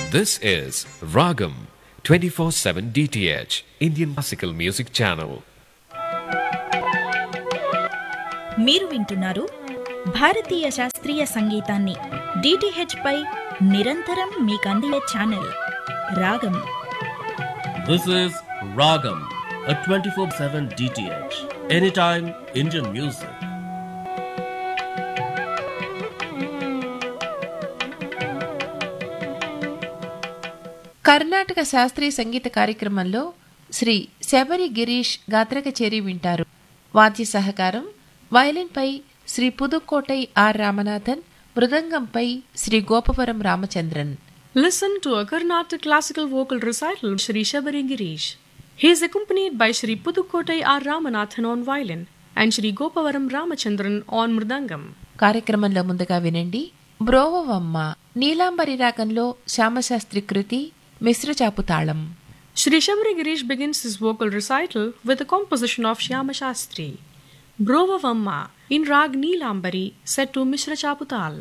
This is Ragam 24/7 DTH Indian Classical Music Channel. మీరు వింటున్నారు భారతీయ శాస్త్రీయ సంగీతాన్ని DTH పై నిరంతరం మీకందించే ఛానల్ రాగం. This is Ragam, a 24/7 DTH, anytime Indian music. Karnataka శాస్త్రీయ సంగీత కార్యక్రమంలో శ్రీ శబరి గిరీష్ గాత్ర కచేరీ వింటారు. వాద్య సహకారం వయలిన్పై Shri Pudukkottai are Ramanathan, మృదంగంపై Shri Gopavaram Ramachandran. Listen to a Carnatic classical vocal recital of Shri Shabari Girish. He is accompanied by Shri Pudukottai R. Ramanathan on violin and Shri Gopavaram Ramachandran on mridangam. కార్యక్రమంలో ముందుగా వినండి బ్రోవవమ్మ, నీలాంబరి రాగంలో శ్యామశాస్త్రి కృతి, మిశ్రచాపు తాళం. Shri Shabari Girish begins his vocal recital with a composition of Shyama Shastri, Brovavamma, in Rag Neelambari, set to Mishra Chaputal.